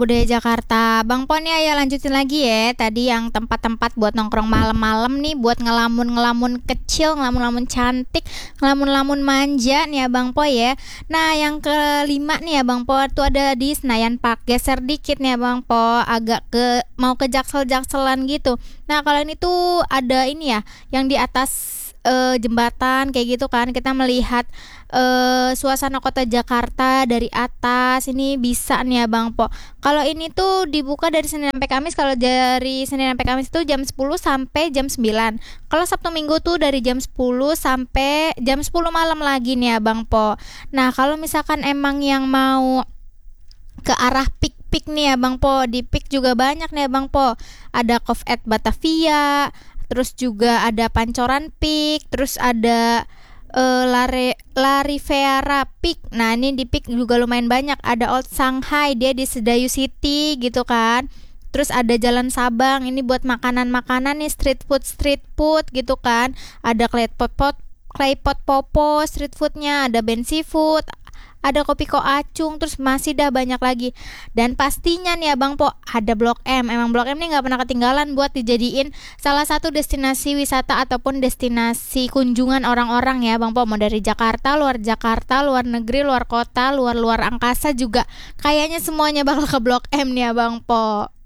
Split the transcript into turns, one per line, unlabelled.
Budaya Jakarta. Bang Po nih ayo lanjutin lagi ya. Tadi yang tempat-tempat buat nongkrong malam-malam nih, buat ngelamun-ngelamun kecil, ngelamun-ngelamun cantik, ngelamun-ngelamun manja nih ya Bang Po ya. Nah, yang kelima nih ya Bang Po tuh ada di Senayan Park. Geser dikit nih ya Bang Po, agak ke mau ke Jaksel-Jakselan gitu. Nah, kalau ini tuh ada ini ya, yang di atas jembatan kayak gitu kan kita melihat suasana kota Jakarta dari atas ini bisa nih ya Bang Po. Kalau ini tuh dibuka dari Senin sampai Kamis. Kalau dari Senin sampai Kamis itu jam 10 sampai jam 9. Kalau Sabtu Minggu tuh dari jam 10 sampai jam 10 malam lagi nih ya Bang Po. Nah, kalau misalkan emang yang mau ke arah Pik-Pik nih ya Bang Po, di Pik juga banyak nih ya Bang Po. Ada Cove at Batavia, terus juga ada Pancoran Pik, terus ada La Riviera Peak. Nah, ini di Peak juga lumayan banyak. Ada Old Shanghai, dia di Sedayu City gitu kan. Terus ada Jalan Sabang, ini buat makanan-makanan nih, street food gitu kan. Ada Claypot Popo, street foodnya, ada Ben Seafood, ada Kopi Ko Acung, terus masih dah banyak lagi. Dan pastinya nih ya Bang Po, ada Blok M. Emang Blok M nih nggak pernah ketinggalan buat dijadiin salah satu destinasi wisata ataupun destinasi kunjungan orang-orang ya Bang Po. Mau dari Jakarta, luar negeri, luar kota, luar angkasa juga. Kayaknya semuanya bakal ke Blok M nih ya Bang Po.